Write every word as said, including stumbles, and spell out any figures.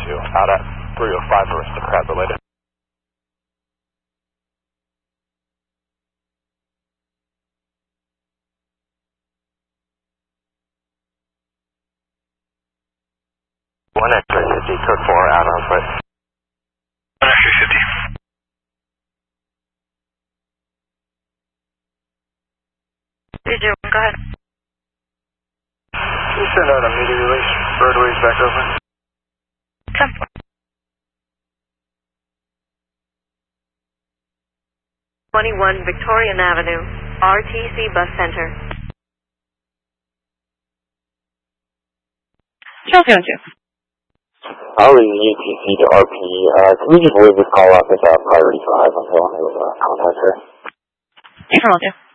two, out at three oh five Aristocrat related. one X-ray fifty, code four, out on foot. one X-ray fifty. D J one, go ahead. Can you send out a media release? Birdways back over. ten four. twenty-one Victorian Avenue, R T C Bus Center. Chelsea on two. Hourly U T C to R P, uh, can we just leave this call off as uh, priority five until I'm able to contact her? Thanks for